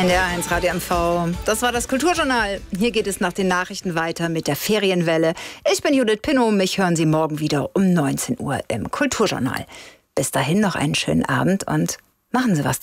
NDR1 Radio MV. Das war das Kulturjournal. Hier geht es nach den Nachrichten weiter mit der Ferienwelle. Ich bin Judith Pinnow. Mich hören Sie morgen wieder um 19 Uhr im Kulturjournal. Bis dahin noch einen schönen Abend und machen Sie was draus.